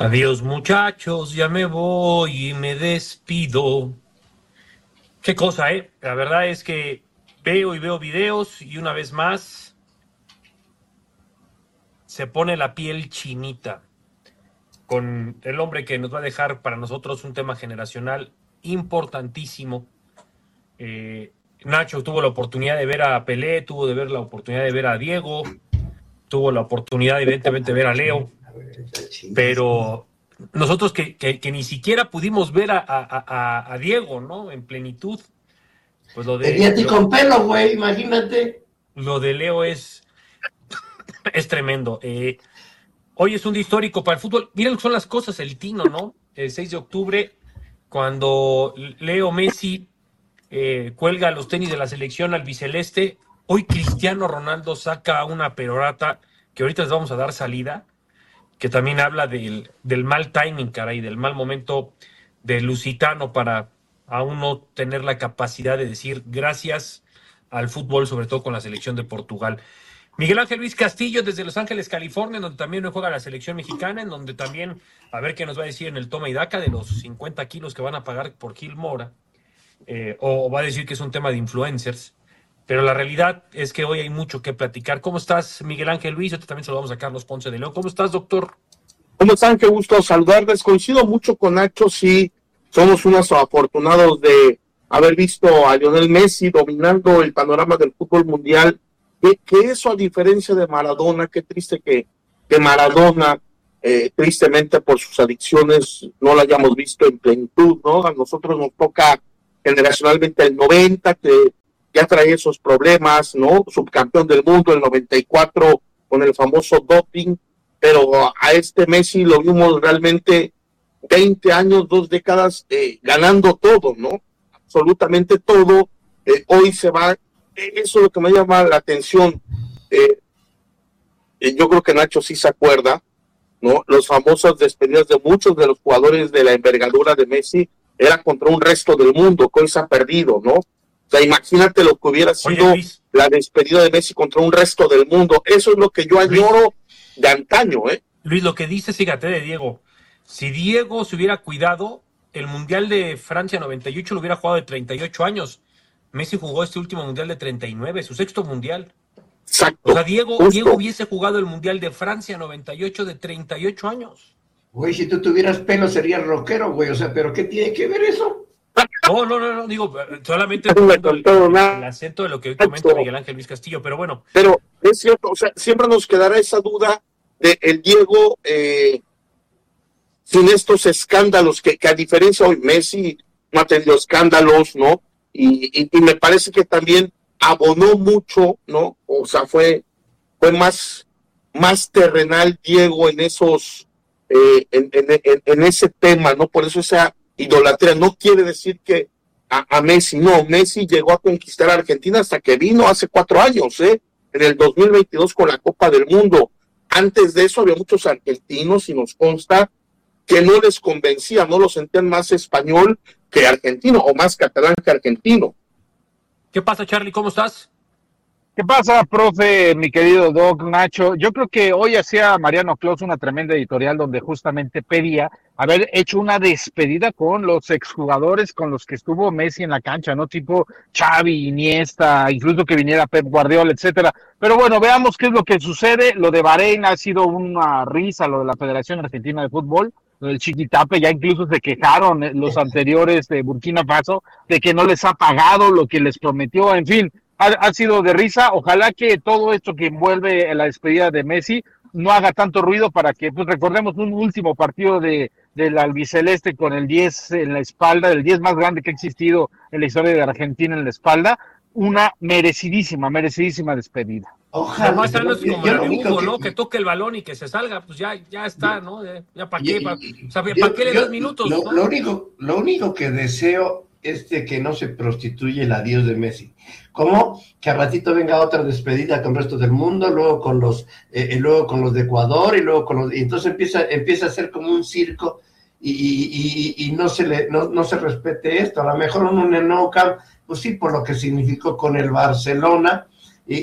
Adiós muchachos, ya me voy y me despido. Qué cosa, ¿eh? La verdad es que veo videos y una vez más se pone la piel chinita con el hombre que nos va a dejar para nosotros un tema generacional importantísimo. Nacho tuvo la oportunidad de ver a Pelé, tuvo de ver la oportunidad de ver a Diego, tuvo la oportunidad evidentemente de ver a Leo, pero nosotros que ni siquiera pudimos ver a Diego, ¿no? En plenitud, pues Tenía a ti con pelo, güey, imagínate. Lo de Leo es tremendo. Hoy es un día histórico para el fútbol. Miren lo que son las cosas, el tino, ¿no? El 6 de octubre, cuando Leo Messi cuelga los tenis de la selección albiceleste, hoy Cristiano Ronaldo saca una perorata que ahorita les vamos a dar salida, que también habla del mal timing, caray, del mal momento de Lusitano para aún no tener la capacidad de decir gracias al fútbol, sobre todo con la selección de Portugal. Miguel Ángel Luis Castillo desde Los Ángeles, California, donde también juega la selección mexicana, en donde también, a ver qué nos va a decir en el toma y daca de los 50 kilos que van a pagar por Gil Mora, o va a decir que es un tema de influencers, pero la realidad es que hoy hay mucho que platicar. ¿Cómo estás, Miguel Ángel Luis? Ahorita también saludamos a Carlos Ponce de León. ¿Cómo estás, doctor? ¿Cómo están? Qué gusto saludarles. Coincido mucho con Nacho, sí, somos unos afortunados de haber visto a Lionel Messi dominando el panorama del fútbol mundial, que eso a diferencia de Maradona, qué triste que Maradona, tristemente por sus adicciones, no la hayamos visto en plenitud, ¿no? A nosotros nos toca generacionalmente el 90, que ya trae esos problemas, ¿no? Subcampeón del mundo, el 94, con el famoso doping, pero a este Messi lo vimos realmente 20 años, 2 décadas, ganando todo, ¿no? Absolutamente todo. Hoy se va, eso es lo que me llama la atención. Yo creo que Nacho sí se acuerda, ¿no? Los famosas despedidas de muchos de los jugadores de la envergadura de Messi era contra un resto del mundo, que hoy se ha perdido, ¿no? O sea, imagínate lo que hubiera sido la despedida de Messi contra un resto del mundo. Eso es lo que yo añoro de antaño, ¿eh? Luis, lo que dices, fíjate, de Diego. Si Diego se hubiera cuidado, el Mundial de Francia 98 lo hubiera jugado de 38 años. Messi jugó este último Mundial de 39, su sexto Mundial. Exacto. O sea, Diego hubiese jugado el Mundial de Francia 98 de 38 años. Güey, si tú tuvieras pelo serías rockero, güey. O sea, ¿pero qué tiene que ver eso? No, digo, solamente el acento de lo que hoy comenta Miguel Ángel Luis Castillo, pero bueno. Pero es cierto, o sea, siempre nos quedará esa duda de el Diego sin estos escándalos que a diferencia hoy Messi no ha tenido escándalos, ¿no? Y me parece que también abonó mucho, ¿no? O sea, fue más terrenal Diego en esos en ese tema, ¿no? Por eso esa idolatría no quiere decir que a Messi, no, Messi llegó a conquistar a Argentina hasta que vino hace 4 años, en el 2022 con la Copa del Mundo. Antes de eso había muchos argentinos, y nos consta que no les convencía, no lo sentían más español que argentino, o más catalán que argentino. ¿Qué pasa, Charlie? ¿Cómo estás? ¿Qué pasa, profe, mi querido Doc, Nacho? Yo creo que hoy hacía Mariano Clos una tremenda editorial donde justamente pedía haber hecho una despedida con los exjugadores con los que estuvo Messi en la cancha, ¿no? Tipo Xavi, Iniesta, incluso que viniera Pep Guardiola, etcétera. Pero bueno, veamos qué es lo que sucede. Lo de Bahrein ha sido una risa, lo de la Federación Argentina de Fútbol, lo del Chiquitape, ya incluso se quejaron los anteriores de Burkina Faso de que no les ha pagado lo que les prometió, en fin. Ha sido de risa. Ojalá que todo esto que envuelve la despedida de Messi no haga tanto ruido para que, pues recordemos un último partido del albiceleste con el 10 en la espalda, el 10 más grande que ha existido en la historia de Argentina en la espalda, una merecidísima Ojalá. Además, no es como el Hugo, ¿no? Que toque el balón y que se salga, pues ya está, ¿no? Ya para qué, ¿para qué le das minutos? Lo único que deseo es de que no se prostituye el adiós de Messi. ¿Cómo? Que al ratito venga otra despedida con el resto del mundo, luego con los de Ecuador, y luego y entonces empieza a ser como un circo y no se respete esto. A lo mejor un Nou Camp, pues sí, por lo que significó con el Barcelona,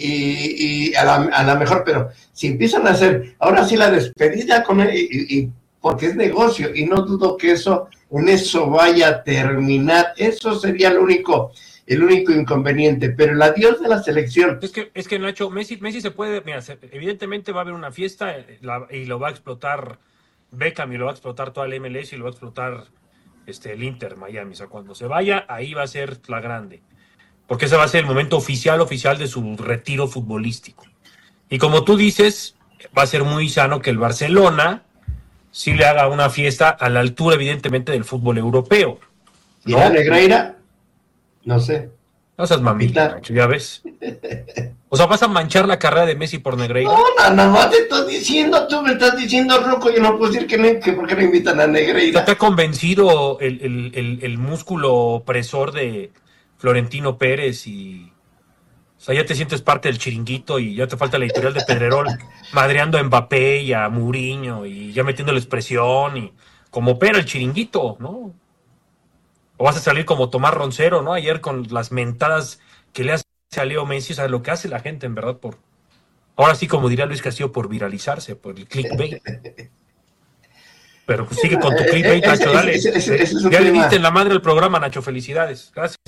y a lo mejor, pero si empiezan a hacer ahora sí la despedida con él, y porque es negocio, y no dudo que en eso vaya a terminar. Eso sería el único inconveniente, pero el adiós de la selección. Es que Nacho, Messi se puede, mira, evidentemente va a haber una fiesta y lo va a explotar Beckham, y lo va a explotar toda la MLS, y lo va a explotar el Inter Miami. O sea, cuando se vaya, ahí va a ser la grande, porque ese va a ser el momento oficial de su retiro futbolístico. Y como tú dices, va a ser muy sano que el Barcelona sí le haga una fiesta a la altura, evidentemente, del fútbol europeo, ¿Y la Negreira? No sé. No seas mamita, Nacho, ya ves. O sea, vas a manchar la carrera de Messi por Negreira. No, nada más te estás diciendo, tú me estás diciendo, Rocco, yo no puedo decir que por qué no invitan a Negreira. ¿Te ha convencido el músculo opresor de Florentino Pérez? O sea, ya te sientes parte del chiringuito y ya te falta la editorial de Pedrerol madreando a Mbappé y a Mourinho y ya metiéndole expresión y como opera el chiringuito, ¿no? O vas a salir como Tomás Roncero, ¿no? Ayer con las mentadas que le hace a Leo Messi, o sea, lo que hace la gente, en verdad, ahora sí, como diría Luis Castillo, por viralizarse, por el clickbait. Pero pues sigue con tu clickbait, Nacho, dale. Ya le diste en la madre el programa, Nacho, felicidades. Gracias.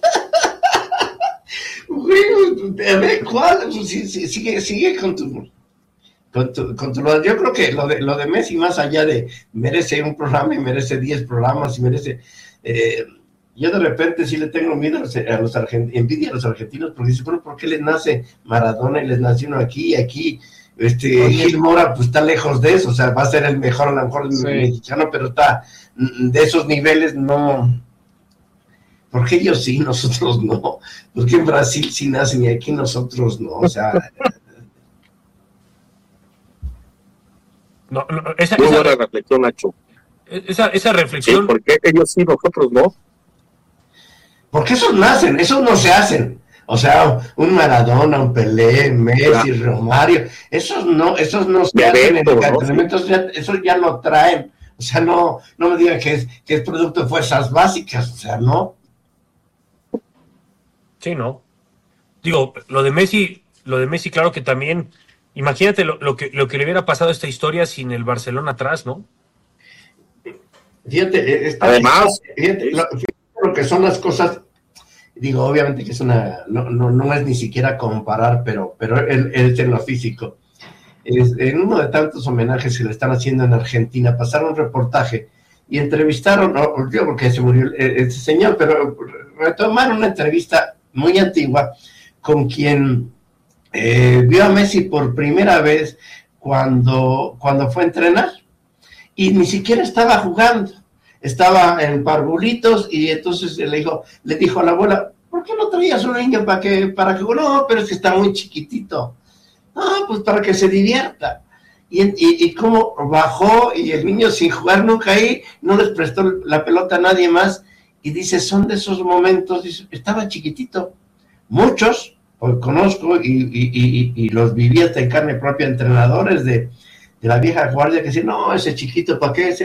A ver, ¿cuál? Sigue con tu... Yo creo que lo de Messi, más allá de merece un programa y merece 10 programas y merece... yo de repente sí le tengo miedo envidia a los argentinos, porque dice, bueno, ¿por qué les nace Maradona y les nace uno aquí y aquí? Gil Mora pues está lejos de eso, o sea, va a ser el mejor, a lo mejor mexicano, pero está de esos niveles, no. ¿Por qué ellos sí, nosotros no? ¿Por qué en Brasil sí nacen y aquí nosotros no? O sea... No, muy buena reflexión, Nacho. Esa reflexión... Sí, ¿por qué ellos sí, nosotros no? Porque esos nacen, esos no se hacen. O sea, un Maradona, un Pelé, Messi, Romario, esos no se hacen en el entrenamiento, eso ya lo traen. O sea, no me digan que es producto de fuerzas básicas, o sea, no. Sí, no. Digo, lo de Messi, claro que también, imagínate lo que le hubiera pasado a esta historia sin el Barcelona atrás, ¿no? Fíjate, fíjate lo que son las cosas. Digo, obviamente que es no es ni siquiera comparar, pero él en lo físico. En uno de tantos homenajes que le están haciendo en Argentina, pasaron un reportaje y entrevistaron, yo porque se murió este señor, pero retomaron una entrevista muy antigua con quien vio a Messi por primera vez cuando fue a entrenar y ni siquiera estaba jugando. Estaba en parvulitos y entonces le dijo a la abuela, ¿por qué no traías un niño para que no, pero es que está muy chiquitito? No, pues para que se divierta. Y cómo bajó y el niño sin jugar nunca ahí, no les prestó la pelota a nadie más y dice, son de esos momentos, dice, estaba chiquitito. Muchos, pues conozco y los viví hasta en carne propia, entrenadores de la vieja guardia que dicen, no, ese chiquito, ¿para qué?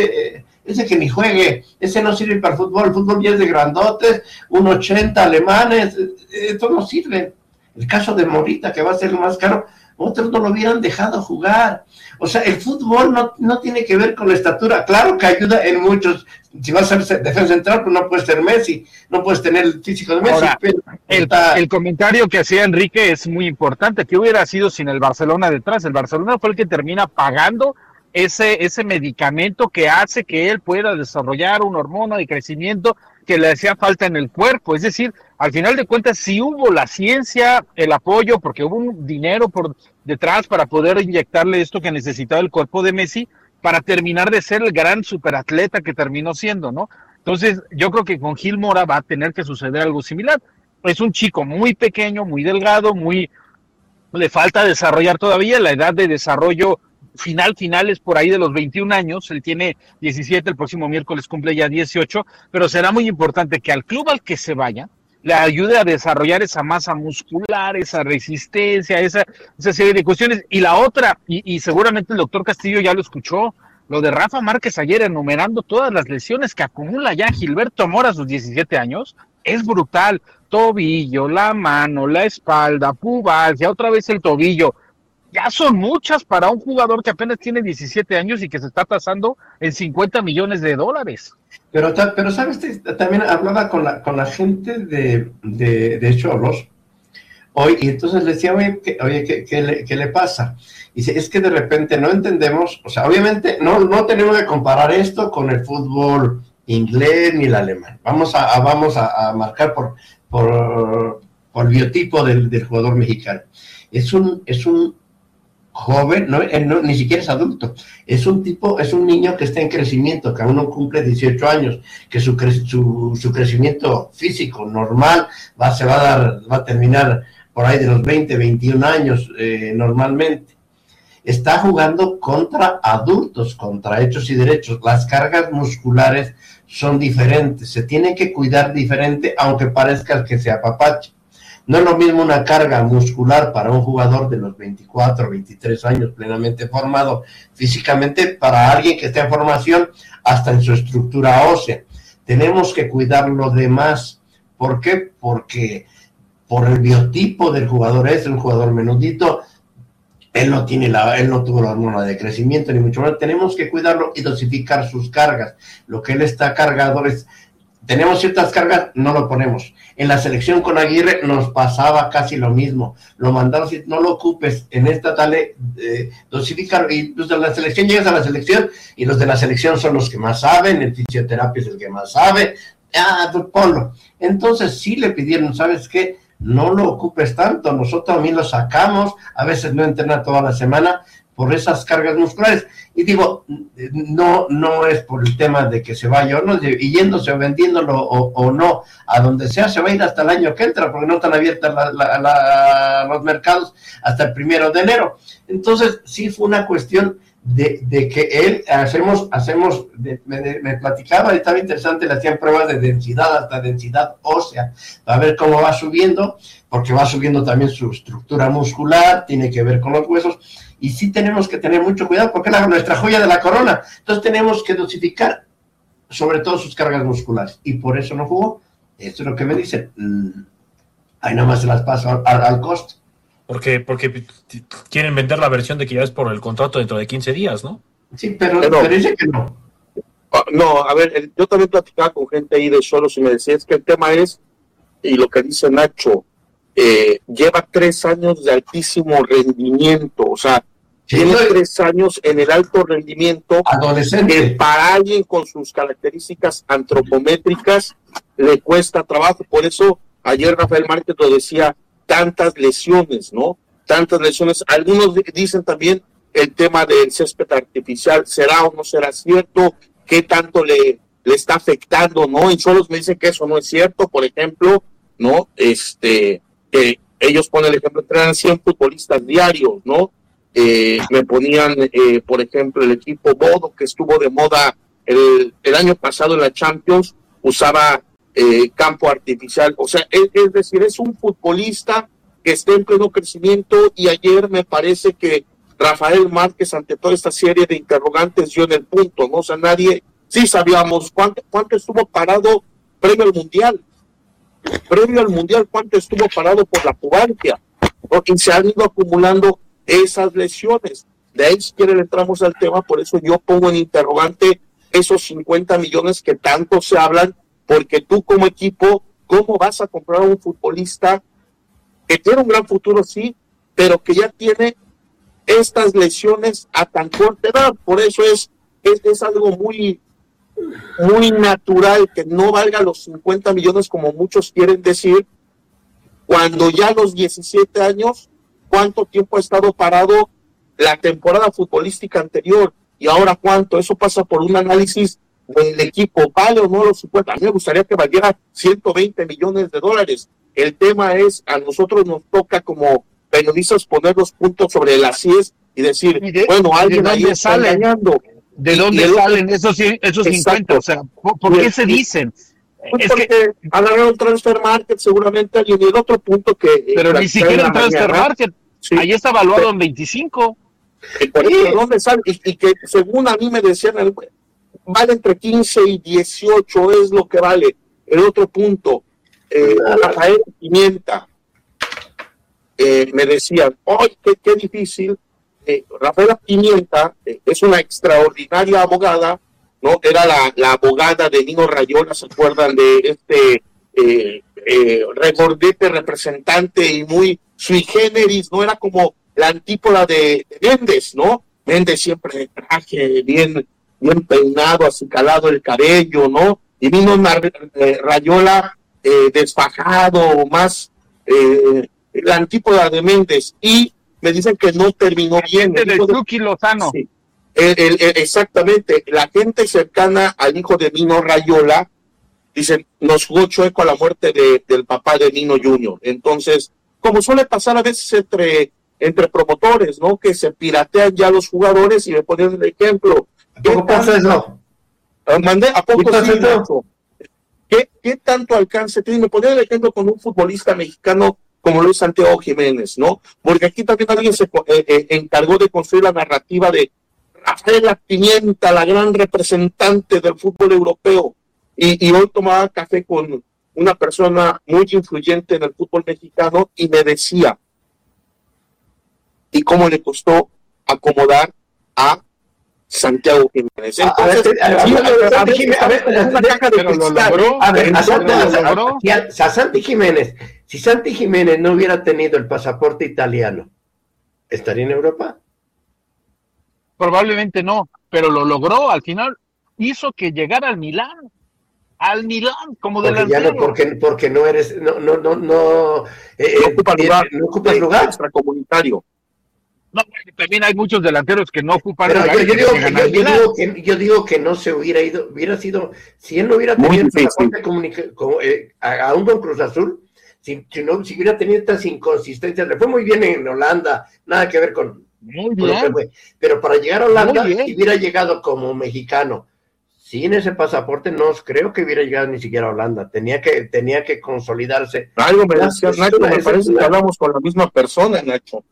Ese que ni juegue, ese no sirve para el fútbol ya es de grandotes, 1.80 alemanes, esto no sirve. El caso de Morita, que va a ser el más caro, otros no lo hubieran dejado jugar. O sea, el fútbol no tiene que ver con la estatura. Claro que ayuda en muchos. Si vas a ser defensa central, pues no puedes ser Messi, no puedes tener el físico de Messi. Ahora, pero el comentario que hacía Enrique es muy importante. ¿Qué hubiera sido sin el Barcelona detrás? El Barcelona fue el que termina pagando ese medicamento que hace que él pueda desarrollar una hormona de crecimiento que le hacía falta en el cuerpo. Es decir, al final de cuentas, sí hubo la ciencia, el apoyo, porque hubo un dinero por detrás para poder inyectarle esto que necesitaba el cuerpo de Messi para terminar de ser el gran superatleta que terminó siendo, ¿no? Entonces, yo creo que con Gil Mora va a tener que suceder algo similar. Es un chico muy pequeño, muy delgado, le falta desarrollar todavía. La edad de desarrollo final es por ahí de los 21 años, él tiene 17, el próximo miércoles cumple ya 18, pero será muy importante que al club al que se vaya le ayude a desarrollar esa masa muscular, esa resistencia, esa serie de cuestiones. Y la otra, y seguramente el doctor Castillo ya lo escuchó, lo de Rafa Márquez ayer enumerando todas las lesiones que acumula ya Gilberto Mora a sus 17 años, es brutal. Tobillo, la mano, la espalda, pubalgia, otra vez el tobillo. ya son muchas para un jugador que apenas tiene 17 años y que se está tasando en $50 millones. Pero sabes, también hablaba con la gente de Xolos hoy, y entonces le decía, ¿qué le pasa? Y dice, es que de repente no entendemos, o sea, obviamente no tenemos que comparar esto con el fútbol inglés ni el alemán. Vamos a marcar por biotipo del jugador mexicano. Es un joven, ni siquiera es adulto, es un niño que está en crecimiento, que aún no cumple 18 años, que su crecimiento físico normal va a terminar por ahí de los 20, 21 años normalmente. Está jugando contra adultos, contra hechos y derechos. Las cargas musculares son diferentes, se tiene que cuidar diferente, aunque parezca que sea apapache. No es lo mismo una carga muscular para un jugador de los 24, 23 años plenamente formado físicamente, para alguien que está en formación hasta en su estructura ósea. Tenemos que cuidarlo de más. ¿Por qué? Porque por el biotipo del jugador, es un jugador menudito, él no tuvo la hormona de crecimiento, ni mucho menos. Tenemos que cuidarlo y dosificar sus cargas. Lo que él está cargado tenemos ciertas cargas, no lo ponemos. En la selección con Aguirre nos pasaba casi lo mismo. Lo mandamos y no lo ocupes, en esta dale, dosificar. Y pues de la selección llegas a la selección y los de la selección son los que más saben, el fisioterapia es el que más sabe. Ponlo. Entonces sí le pidieron, ¿sabes qué? No lo ocupes tanto. Nosotros también lo sacamos, a veces no entrena toda la semana por esas cargas musculares. Y digo, no es por el tema de que se vaya o no, y yéndose o vendiéndolo o no, a donde sea, se va a ir hasta el año que entra, porque no están abiertos los mercados hasta el 1 de enero. Entonces, sí fue una cuestión de que él, me platicaba, estaba interesante, le hacían pruebas de densidad, hasta densidad ósea, para ver cómo va subiendo, porque va subiendo también su estructura muscular, tiene que ver con los huesos, y sí tenemos que tener mucho cuidado, porque es nuestra joya de la corona. Entonces tenemos que dosificar, sobre todo sus cargas musculares, y por eso no jugó. Esto es lo que me dicen. Ahí nada más se las paso al costo. Porque quieren vender la versión de que ya es por el contrato dentro de 15 días, ¿no? Sí, pero dice que no. No, a ver, yo también platicaba con gente ahí de Xolos y me decía, es que el tema es, y lo que dice Nacho, lleva 3 años de altísimo rendimiento, o sea, tiene 3 años en el alto rendimiento, adolescente. Para alguien con sus características antropométricas le cuesta trabajo. Por eso ayer Rafael Márquez lo decía, tantas lesiones, ¿no? Tantas lesiones. Algunos dicen también el tema del césped artificial, ¿será o no será cierto? ¿Qué tanto le está afectando, no? En Xolos me dicen que eso no es cierto, por ejemplo, ¿no? Ellos ponen el ejemplo, entrenan 100 futbolistas diarios, ¿no? Me ponían, por ejemplo, el equipo Bodo, que estuvo de moda el año pasado en la Champions, usaba campo artificial. O sea, es decir, es un futbolista que está en pleno crecimiento, y ayer me parece que Rafael Márquez, ante toda esta serie de interrogantes, dio en el punto, ¿no? O sea, nadie, sí sabíamos cuánto estuvo parado previo al Mundial, cuánto estuvo parado por la pubalgia, porque se han ido acumulando esas lesiones. De ahí, si quieren, entramos al tema. Por eso yo pongo en interrogante esos 50 millones que tanto se hablan, porque tú como equipo, ¿cómo vas a comprar a un futbolista que tiene un gran futuro, sí, pero que ya tiene estas lesiones a tan corta edad? Por eso es algo muy, muy natural que no valga los 50 millones como muchos quieren decir, cuando ya a los 17 años, ¿cuánto tiempo ha estado parado la temporada futbolística anterior? Y ahora, ¿cuánto? Eso pasa por un análisis del equipo, ¿vale o no los 50? A mí me gustaría que valiera 120 millones de dólares. El tema es, a nosotros nos toca como periodistas poner los puntos sobre las IES y decir, bueno, alguien ahí está engañando. ¿De dónde salen esos 50? O sea, ¿por qué se dicen? Pues porque agarraron el transfer market seguramente alguien. Y el otro punto que... Pero ni siquiera el transfer market. Sí. Ahí está evaluado en 25. Por eso, ¿dónde sale? Y que según a mí me decían, vale entre 15 y 18 es lo que vale. El otro punto, Rafael Pimienta, me decían, ¡ay, qué difícil! Rafaela Pimienta es una extraordinaria abogada, ¿no? Era la abogada de Nino Rayola, ¿se acuerdan de este regordete representante y muy sui generis? ¿No? Era como la antípoda de Méndez, ¿no? Méndez siempre de traje, bien peinado, acicalado el cabello, ¿no? Y Nino Rayola desfajado, más la antípoda de Méndez, y me dicen que no terminó bien. De Chucky Lozano. Sí. Exactamente, la gente cercana al hijo de Nino Rayola, dicen, nos jugó chueco a la muerte del papá de Nino Junior. Entonces, como suele pasar a veces entre promotores, ¿no? Que se piratean ya los jugadores, y me ponen el ejemplo. ¿Cómo pasa eso? ¿A poco sí, eso? ¿Qué tanto alcance tiene? Me ponen el ejemplo con un futbolista mexicano como Luis Santiago Jiménez, ¿no? Porque aquí también alguien se encargó de construir la narrativa de Rafaela Pimienta, la gran representante del fútbol europeo, y hoy tomaba café con una persona muy influyente en el fútbol mexicano y me decía, ¿y cómo le costó acomodar a Santiago Jiménez? Entonces, Santi Jiménez, si Santi Jiménez no hubiera tenido el pasaporte italiano, ¿estaría en Europa? Probablemente no, pero lo logró. Al final hizo que llegara al Milán como delantero. Porque no eres, no ocupas lugar extracomunitario. No, también hay muchos delanteros que no ocupan lugar. Yo digo que no se hubiera ido, hubiera sido, si él no hubiera tenido a un Don Cruz Azul, si hubiera tenido estas inconsistencias, le fue muy bien en Holanda, nada que ver con lo que fue, pero para llegar a Holanda, si hubiera llegado como mexicano, sin ese pasaporte, no creo que hubiera llegado ni siquiera a Holanda, tenía que consolidarse. Algo me decía Nacho, me parece que hablamos con la misma persona, Nacho.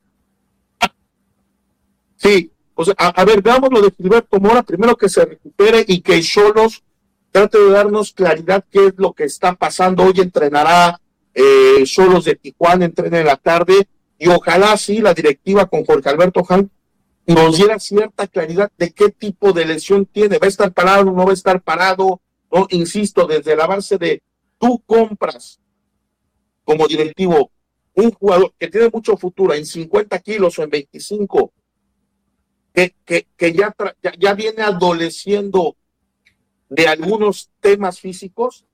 Sí, o sea, a ver, veamos lo de Gilberto Mora, primero que se recupere y que Xolos trate de darnos claridad qué es lo que está pasando. Hoy entrenará Xolos de Tijuana, entrena en la tarde, y ojalá sí la directiva con Jorge Alberto Han nos diera cierta claridad de qué tipo de lesión tiene, va a estar parado, no va a estar parado, no, insisto, desde la base de tú compras como directivo un jugador que tiene mucho futuro en 50 kilos o en 25, que ya viene adoleciendo de algunos temas físicos.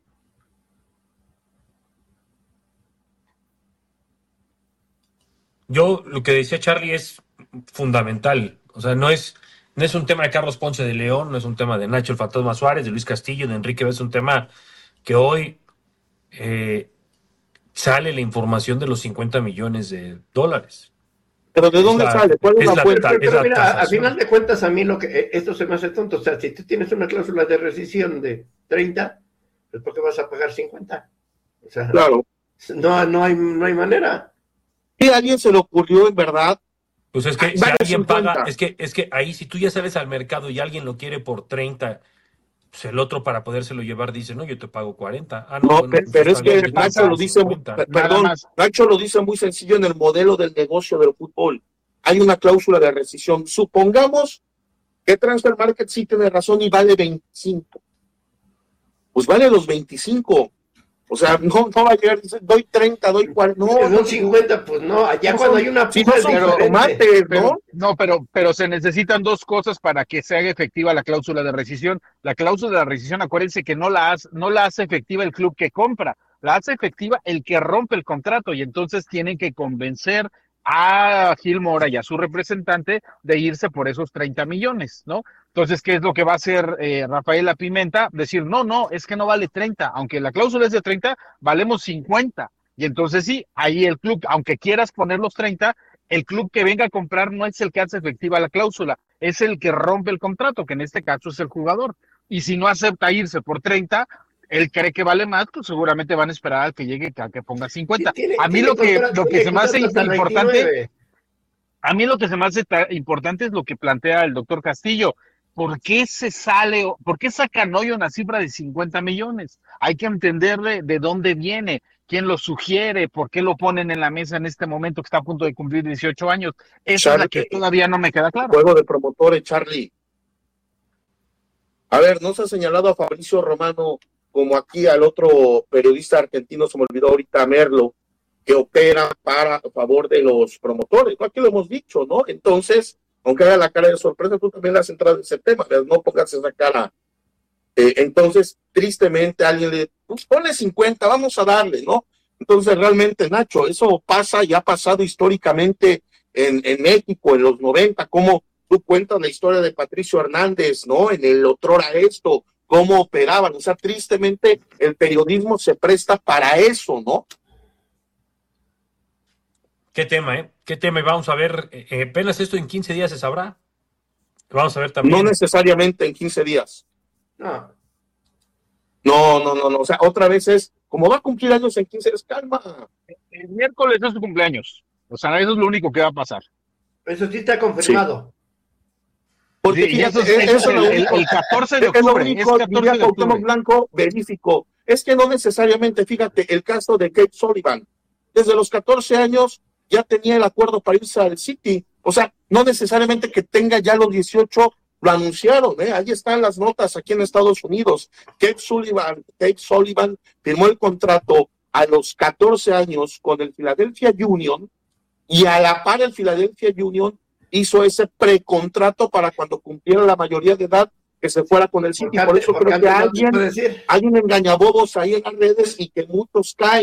Yo, lo que decía Charlie es fundamental. O sea, no es un tema de Carlos Ponce de León, no es un tema de Nacho el Fantasma Suárez, de Luis Castillo, de Enrique, es un tema que hoy sale la información de los 50 millones de dólares. ¿Pero de dónde sale? ¿Cuál es la fuente? Pero mira, al final de cuentas, a mí esto se me hace tonto. O sea, si tú tienes una cláusula de rescisión de 30, pues ¿por qué vas a pagar 50? O sea, claro. No hay manera. ¿Y a alguien se le ocurrió, en verdad? Pues es que si alguien 50. Paga, es que ahí si tú ya sales al mercado y alguien lo quiere por 30, pues el otro para podérselo llevar dice, no, yo te pago 40. Pero es que Nacho lo dice, Nacho lo dice muy sencillo en el modelo del negocio del fútbol. Hay una cláusula de rescisión. Supongamos que Transfer Market sí tiene razón y vale 25. Pues vale los 25. O sea, no va a llegar, doy 30, doy 40. No, 50, pues no, allá cuando hay una puja pero se necesitan dos cosas para que se haga efectiva la cláusula de rescisión. La cláusula de rescisión, acuérdense que no la hace efectiva el club que compra, la hace efectiva el que rompe el contrato, y entonces tienen que convencer a Gil Mora y a su representante de irse por esos 30 millones, ¿no? Entonces, ¿qué es lo que va a hacer Rafaela Pimienta? Decir, no, es que no vale 30, aunque la cláusula es de 30, valemos 50. Y entonces sí, ahí el club, aunque quieras poner los 30, el club que venga a comprar no es el que hace efectiva la cláusula, es el que rompe el contrato, que en este caso es el jugador. Y si no acepta irse por 30, él cree que vale más, pues seguramente van a esperar al que llegue a que ponga 50. A mí lo que se me hace importante, a mí lo que se me hace importante es lo que plantea el doctor Castillo. ¿por qué por qué sacan hoy una cifra de 50 millones? Hay que entender de dónde viene, quién lo sugiere, por qué lo ponen en la mesa en este momento que está a punto de cumplir 18 años. Esa es la que todavía no me queda clara. Juego de promotores, Charlie. A ver, no se ha señalado a Fabricio Romano como aquí al otro periodista argentino, se me olvidó ahorita, Merlo, que opera a favor de los promotores. ¿No? Aquí lo hemos dicho, ¿no? Entonces, aunque haga la cara de sorpresa, tú también has entrado en ese tema, no pongas esa cara. Entonces, tristemente, alguien le pues, ponle 50, vamos a darle, ¿no? Entonces, realmente, Nacho, eso pasa y ha pasado históricamente en México, en los 90, como tú cuentas la historia de Patricio Hernández, ¿no? En el otrora esto, cómo operaban. O sea, tristemente, el periodismo se presta para eso, ¿no? Qué tema, ¿eh? Qué tema. Y vamos a ver, apenas esto en 15 días se sabrá. Vamos a ver también. No necesariamente en 15 días. No. No. O sea, otra vez es, como va a cumplir años en 15 días, calma. El miércoles es su cumpleaños. O sea, eso es lo único que va a pasar. Eso sí está confirmado. Sí. Porque sí, fíjate, eso es el 14 de octubre. Es lo único, diría Cuauhtémoc Blanco, verífico. Es que no necesariamente, fíjate, el caso de Kate Sullivan. Desde los 14 años ya tenía el acuerdo para irse al City. O sea, no necesariamente que tenga ya los 18, lo anunciaron, ahí están las notas aquí en Estados Unidos. Kate Sullivan firmó el contrato a los 14 años con el Philadelphia Union y a la par el Philadelphia Union hizo ese precontrato para cuando cumpliera la mayoría de edad que se fuera con el City. Por eso creo que hay un engañabobos ahí en las redes y que muchos caen.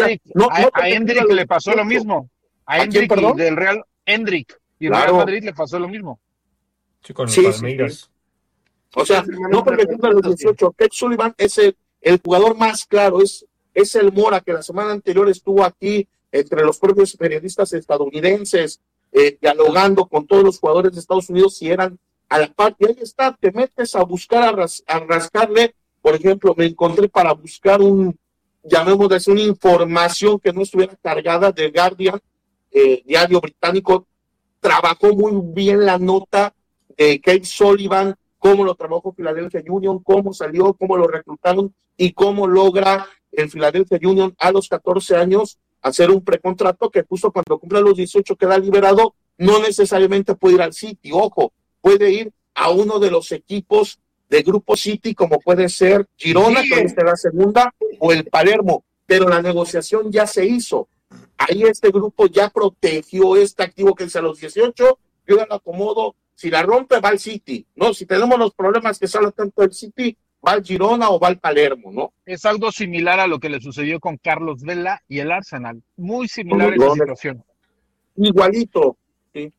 A Hendrick le pasó lo mismo. A Hendrick del Real Hendrick y Real Madrid le pasó lo mismo. Sí, con los Palmeiras. Sí. O sea, no porque cumpla los 18. Kate Sullivan es el jugador más claro, es el Mora que la semana anterior estuvo aquí entre los propios periodistas estadounidenses, dialogando con todos los jugadores de Estados Unidos si eran a la par. Y ahí está, te metes a buscar, a rascarle. Por ejemplo, me encontré para buscar llamémosle una información que no estuviera cargada del Guardian, diario británico. Trabajó muy bien la nota de Kate Sullivan, cómo lo trabajó Philadelphia Union, cómo salió, cómo lo reclutaron y cómo logra el Philadelphia Union a los 14 años hacer un precontrato que justo cuando cumpla los 18 queda liberado. No necesariamente puede ir al City, ojo, puede ir a uno de los equipos de Grupo City, como puede ser Girona, que es la segunda, o el Palermo, pero la negociación ya se hizo. Ahí este grupo ya protegió este activo que es a los 18, yo ya lo acomodo, si la rompe va al City, ¿no? Si tenemos los problemas que sale tanto el City, va al Girona o va al Palermo, ¿no? Es algo similar a lo que le sucedió con Carlos Vela y el Arsenal, muy similar esa situación. Igualito, sí.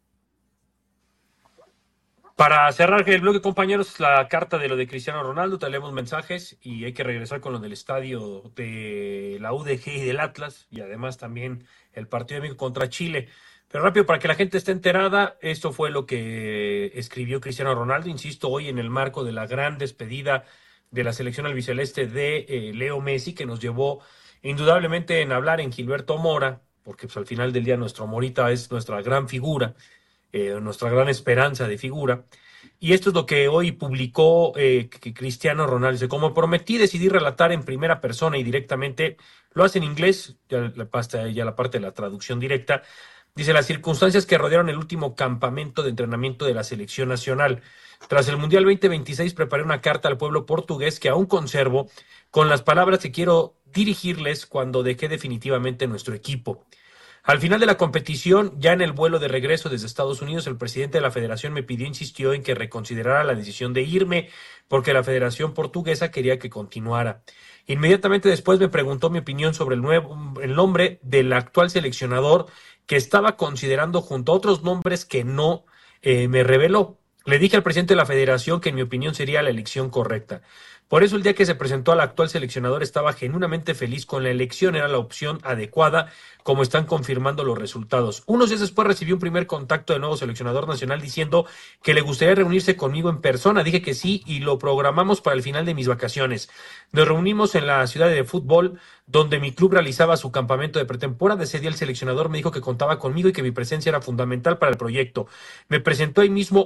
Para cerrar el bloque, compañeros, la carta de lo de Cristiano Ronaldo, te leemos mensajes y hay que regresar con lo del estadio de la UDG y del Atlas y además también el partido de México contra Chile. Pero rápido, para que la gente esté enterada, esto fue lo que escribió Cristiano Ronaldo, insisto, hoy en el marco de la gran despedida de la selección albiceleste de Leo Messi, que nos llevó indudablemente en hablar en Gilberto Mora, porque pues, al final del día nuestro Morita es nuestra gran figura, nuestra gran esperanza de figura. Y esto es lo que hoy publicó Cristiano Ronaldo. Dice, como prometí, decidí relatar en primera persona y directamente, lo hace en inglés, ya la parte de la traducción directa. Dice, las circunstancias que rodearon el último campamento de entrenamiento de la selección nacional. Tras el Mundial 2026 preparé una carta al pueblo portugués que aún conservo con las palabras que quiero dirigirles cuando dejé definitivamente nuestro equipo. Al final de la competición, ya en el vuelo de regreso desde Estados Unidos, el presidente de la federación me insistió en que reconsiderara la decisión de irme porque la federación portuguesa quería que continuara. Inmediatamente después me preguntó mi opinión sobre el nombre del actual seleccionador que estaba considerando junto a otros nombres que no me reveló. Le dije al presidente de la federación que en mi opinión sería la elección correcta. Por eso el día que se presentó al actual seleccionador estaba genuinamente feliz con la elección, era la opción adecuada, como están confirmando los resultados. Unos días después recibí un primer contacto del nuevo seleccionador nacional diciendo que le gustaría reunirse conmigo en persona. Dije que sí y lo programamos para el final de mis vacaciones. Nos reunimos en la ciudad de fútbol donde mi club realizaba su campamento de pretemporada. Ese día el seleccionador me dijo que contaba conmigo y que mi presencia era fundamental para el proyecto. Me presentó ahí mismo un plan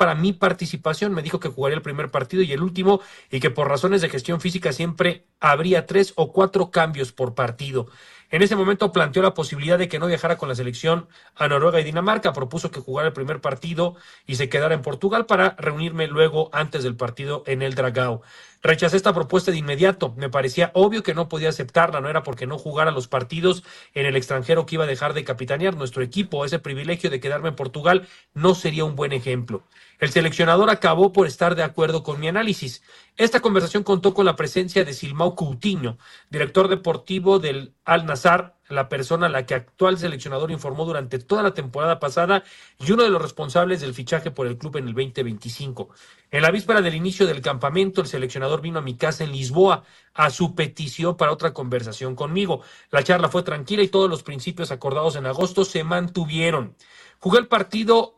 para mi participación. Me dijo que jugaría el primer partido y el último, y que por razones de gestión física siempre habría 3 o 4 cambios por partido. En ese momento planteó la posibilidad de que no viajara con la selección a Noruega y Dinamarca. Propuso que jugara el primer partido y se quedara en Portugal para reunirme luego antes del partido en el Dragao. Rechacé esta propuesta de inmediato. Me parecía obvio que no podía aceptarla. No era porque no jugara los partidos en el extranjero que iba a dejar de capitanear nuestro equipo. Ese privilegio de quedarme en Portugal no sería un buen ejemplo. El seleccionador acabó por estar de acuerdo con mi análisis. Esta conversación contó con la presencia de Silmao Coutinho, director deportivo del Al-Nassr, la persona a la que actual seleccionador informó durante toda la temporada pasada y uno de los responsables del fichaje por el club en el 2025. En la víspera del inicio del campamento, el seleccionador vino a mi casa en Lisboa a su petición para otra conversación conmigo. La charla fue tranquila y todos los principios acordados en agosto se mantuvieron. Jugué el partido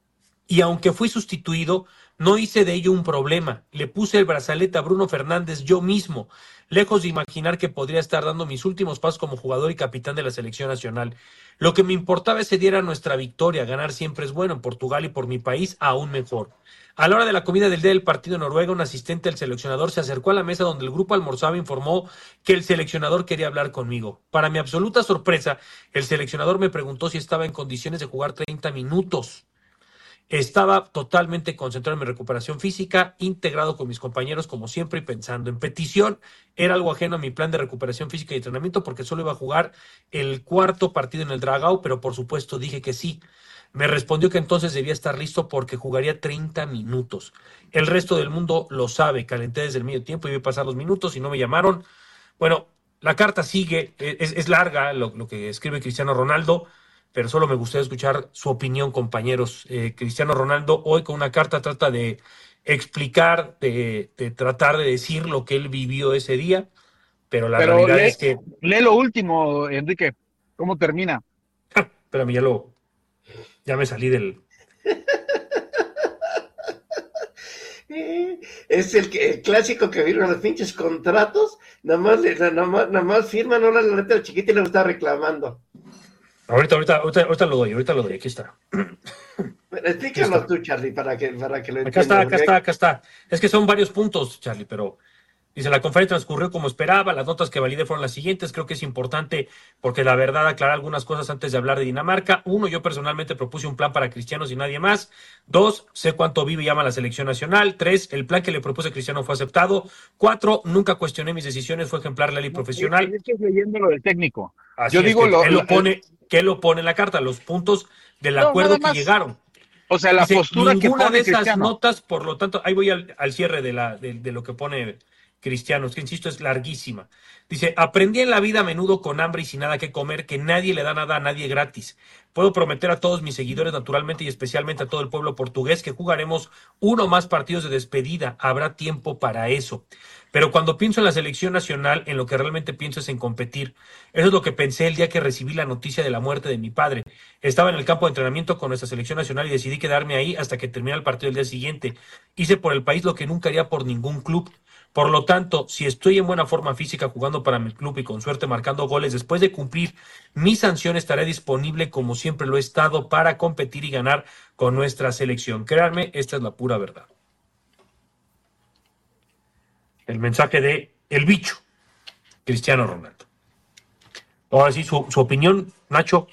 y aunque fui sustituido, no hice de ello un problema. Le puse el brazalete a Bruno Fernández yo mismo, lejos de imaginar que podría estar dando mis últimos pasos como jugador y capitán de la selección nacional. Lo que me importaba ese día era nuestra victoria. Ganar siempre es bueno en Portugal y por mi país aún mejor. A la hora de la comida del día del partido en Noruega, un asistente del seleccionador se acercó a la mesa donde el grupo almorzaba e informó que el seleccionador quería hablar conmigo. Para mi absoluta sorpresa, el seleccionador me preguntó si estaba en condiciones de jugar 30 minutos. Estaba totalmente concentrado en mi recuperación física, integrado con mis compañeros como siempre y pensando en petición. Era algo ajeno a mi plan de recuperación física y entrenamiento porque solo iba a jugar el cuarto partido en el Dragao, pero por supuesto dije que sí. Me respondió que entonces debía estar listo porque jugaría 30 minutos. El resto del mundo lo sabe. Calenté desde el medio tiempo y vi pasar los minutos y no me llamaron. Bueno, la carta sigue, es larga lo que escribe Cristiano Ronaldo, pero solo me gustaría escuchar su opinión, compañeros. Cristiano Ronaldo hoy con una carta trata de explicar, de tratar de decir lo que él vivió ese día, pero la realidad es que... Lee lo último, Enrique. ¿Cómo termina? Espérame, ya me salí del... Es el clásico que firma los pinches contratos, nada más firman, no la letra chiquita y le está reclamando. Ahorita lo doy, aquí está. Explícanos tú, Charlie, para que lo entienda. Acá está. Es que son varios puntos, Charlie, pero dice, la conferencia transcurrió como esperaba, las notas que validé fueron las siguientes. Creo que es importante porque la verdad aclarar algunas cosas antes de hablar de Dinamarca. 1, yo personalmente propuse un plan para Cristiano y nadie más. 2, sé cuánto vive y ama la selección nacional. 3, el plan que le propuse a Cristiano fue aceptado. 4, nunca cuestioné mis decisiones, fue ejemplar, leal y profesional. Estás leyendo lo del técnico. Así yo digo que él lo pone en la carta, los puntos del acuerdo que llegaron. O sea, la dice, postura que pone de esas Cristiano. notas, por lo tanto, ahí voy al cierre de lo que pone Cristiano, que insisto, es larguísima. Dice, aprendí en la vida a menudo con hambre y sin nada que comer, que nadie le da nada a nadie gratis. Puedo prometer a todos mis seguidores, naturalmente, y especialmente a todo el pueblo portugués, que jugaremos 1 más partidos de despedida. Habrá tiempo para eso. Pero cuando pienso en la selección nacional, en lo que realmente pienso es en competir. Eso es lo que pensé el día que recibí la noticia de la muerte de mi padre. Estaba en el campo de entrenamiento con nuestra selección nacional y decidí quedarme ahí hasta que terminara el partido del día siguiente. Hice por el país lo que nunca haría por ningún club. Por lo tanto, si estoy en buena forma física jugando para mi club y con suerte marcando goles, después de cumplir mi sanción estaré disponible como siempre lo he estado para competir y ganar con nuestra selección. Créanme, esta es la pura verdad. El mensaje de el bicho, Cristiano Ronaldo. Ahora sí, su opinión, Nacho.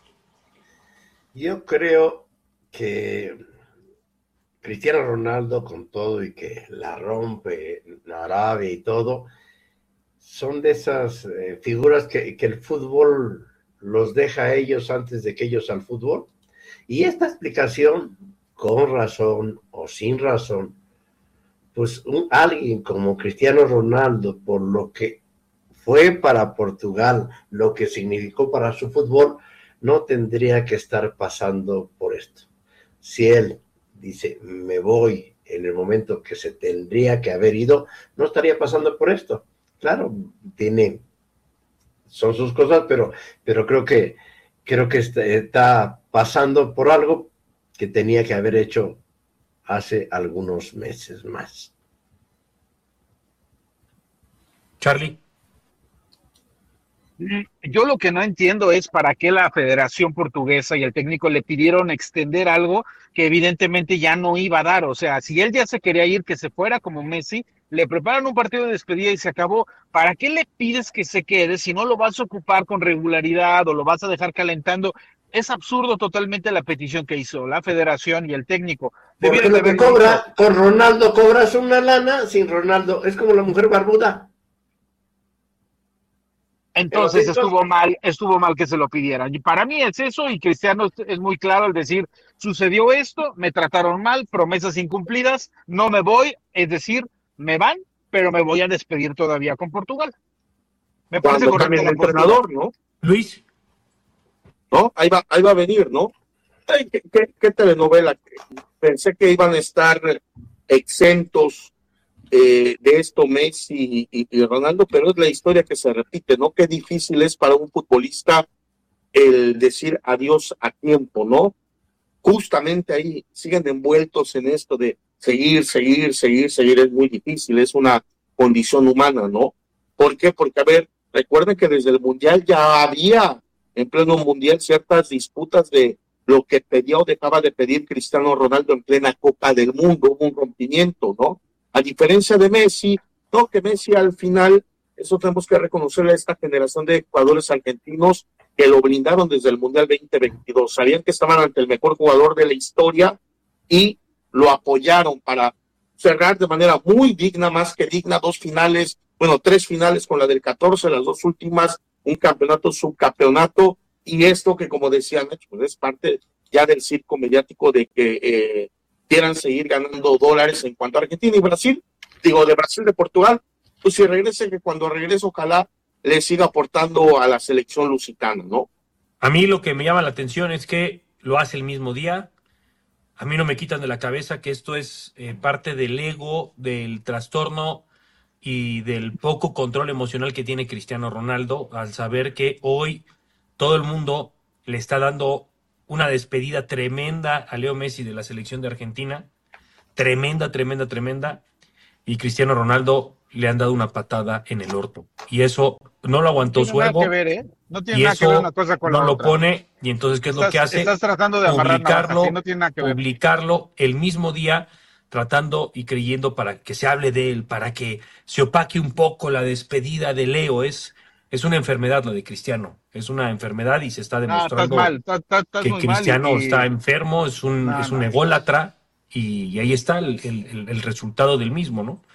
Yo creo que Cristiano Ronaldo, con todo y que la rompe en Arabia y todo, son de esas figuras que el fútbol los deja a ellos antes de que ellos al fútbol. Y esta explicación, con razón o sin razón, pues alguien como Cristiano Ronaldo, por lo que fue para Portugal, lo que significó para su fútbol, no tendría que estar pasando por esto. Si él dice, me voy en el momento que se tendría que haber ido, no estaría pasando por esto. Claro, son sus cosas, pero creo que está pasando por algo que tenía que haber hecho hace algunos meses más. Charlie. Yo lo que no entiendo es para qué la Federación Portuguesa y el técnico le pidieron extender algo que evidentemente ya no iba a dar. O sea, si él ya se quería ir, que se fuera como Messi, le preparan un partido de despedida y se acabó. ¿Para qué le pides que se quede si no lo vas a ocupar con regularidad o lo vas a dejar calentando? Es absurdo totalmente la petición que hizo la Federación y el técnico. Porque Debieron de lo que haberle cobra, dicho, con Ronaldo cobras una lana, sin Ronaldo. Es como la mujer barbuda. En los entonces discos, estuvo mal que se lo pidieran. Y para mí es eso, y Cristiano es muy claro al decir, sucedió esto, me trataron mal, promesas incumplidas, no me voy, es decir, me van, pero me voy a despedir todavía con Portugal. Me parece cuando correcta cambien de la postura. entrenador, ¿no? Luis, ¿No? Ahí va a venir, ¿no? Ay, qué telenovela. Pensé que iban a estar exentos de esto Messi y Ronaldo, pero es la historia que se repite, ¿no? Qué difícil es para un futbolista el decir adiós a tiempo, ¿no? Justamente ahí siguen envueltos en esto de seguir, es muy difícil, es una condición humana, ¿no? ¿Por qué? Porque, a ver, recuerden que desde el Mundial ya había en pleno Mundial ciertas disputas de lo que pedía o dejaba de pedir Cristiano Ronaldo en plena Copa del Mundo, hubo un rompimiento, ¿no? A diferencia de Messi, no, que Messi al final, eso tenemos que reconocerle a esta generación de jugadores argentinos que lo brindaron desde el Mundial 2022. Sabían que estaban ante el mejor jugador de la historia y lo apoyaron para cerrar de manera muy digna, más que digna, tres finales con la del 14, las dos últimas, un campeonato, subcampeonato, y esto que, como decían, pues es parte ya del circo mediático de que quieran seguir ganando dólares en cuanto a Argentina y Brasil, de Brasil, de Portugal, pues si regrese, que cuando regrese ojalá le siga aportando a la selección lusitana, ¿no? a mí lo que me llama la atención es que lo hace el mismo día. A mí no me quitan de la cabeza que esto es parte del ego, del trastorno y del poco control emocional que tiene Cristiano Ronaldo al saber que hoy todo el mundo le está dando una despedida tremenda a Leo Messi de la selección de Argentina. Tremenda, tremenda, tremenda. Y Cristiano Ronaldo le han dado una patada en el orto. Y eso no lo No aguantó tiene su nada que ego. ver, ¿eh? No tiene Y nada que ver una eso cosa con no la lo otra. pone. Y entonces, ¿qué es lo que hace? Estás tratando de amarrar navajas y no tiene nada que ver. Publicarlo el mismo día, tratando y creyendo para que se hable de él, para que se opaque un poco la despedida de Leo. Es una enfermedad lo de Cristiano. Es una enfermedad y se está No, estás demostrando mal, estás que muy mal Cristiano está enfermo, es no, un no. ególatra y ahí está el resultado del mismo, ¿no?